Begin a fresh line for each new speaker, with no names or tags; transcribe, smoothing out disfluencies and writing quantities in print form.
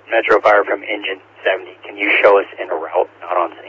Metro Fire from Engine 70. Can you show us in a route, not on scene?